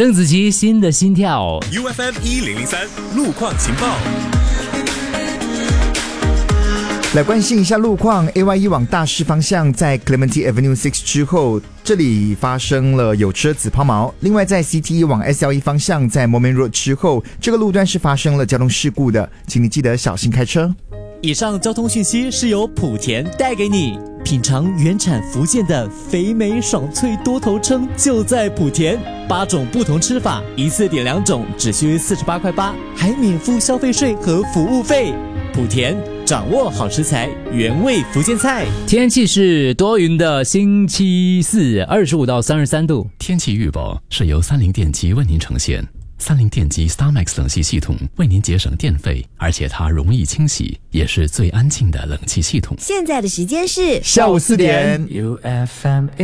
邓紫棋新的心跳。 UFM 1003路况情报。 来关心一下路况 ，AYE 往大市方向在 Clementi Avenue 6之后，这里发生了有车子抛锚。另外，在 CTE 往 SLE 方向在 Moulmein Road 之后，这个路段是发生了交通事故的，请你记得小心开车。 以上交通讯息是由莆田带给你。品尝原产福建的肥美爽脆多头称就在莆田，8种不同吃法，一次点2种，只需48块8，还免付消费税和服务费。莆田掌握好食材，原味福建菜。 天气是多云的，星期四25到33度。 天气预报是由三菱电机为您呈现。三菱电机 StarMax 冷气系统为您节省电费，而且它容易清洗，也是最安静的冷气系统。 现在的时间是下午4点。 UFM